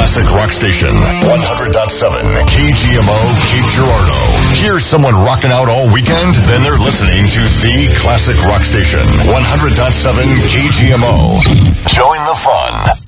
Classic Rock Station, 100.7 KGMO, Cape Girardeau. Here's someone rocking out all weekend, then they're listening to the Classic Rock Station, 100.7 KGMO. Join the fun.